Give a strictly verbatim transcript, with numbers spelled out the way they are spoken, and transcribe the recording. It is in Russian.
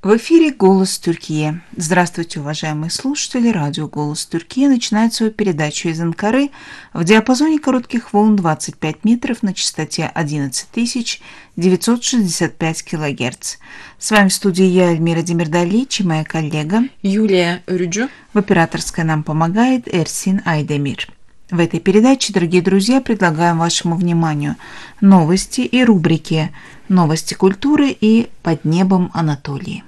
В эфире «Голос Türkiye». Здравствуйте, уважаемые слушатели. Радио «Голос Türkiye» начинает свою передачу из Анкары в диапазоне коротких волн двадцать пять метров на частоте одиннадцать тысяч девятьсот шестьдесят пять килогерц. С вами в студии я, Эльмира Демирдалич, и моя коллега Юлия Рюджу. В операторской нам помогает Эрсин Айдемир. В этой передаче, дорогие друзья, предлагаем вашему вниманию новости и рубрики «Новости культуры» и «Под небом Анатолии».